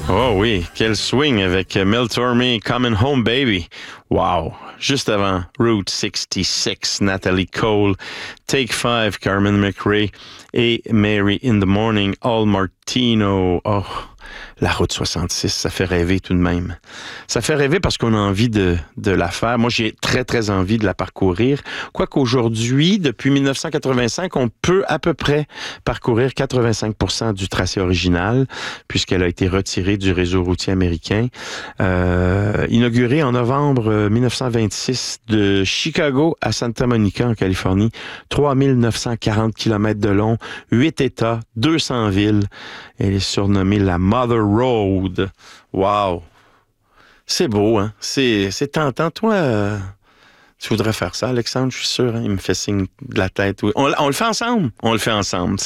Oh oui, quel swing avec Mel Torme, Coming Home Baby. Wow. Juste avant, Route 66, Natalie Cole, Take 5, Carmen McRae et Mary in the Morning, Al Martino. Oh, la Route 66, ça fait rêver tout de même. Ça fait rêver parce qu'on a envie de la faire. Moi, j'ai très, très envie de la parcourir. Quoique aujourd'hui, depuis 1985, on peut à peu près parcourir 85% du tracé original, puisqu'elle a été retirée du réseau routier américain. Inaugurée en novembre 1926 de Chicago à Santa Monica, en Californie. 3940 km de long, 8 États, 200 villes. Elle est surnommée la Mother Road. Wow! C'est beau, hein? C'est tentant. Toi, tu voudrais faire ça, Alexandre, je suis sûr. Hein? Il me fait signe de la tête. Oui. On le fait ensemble? On le fait ensemble.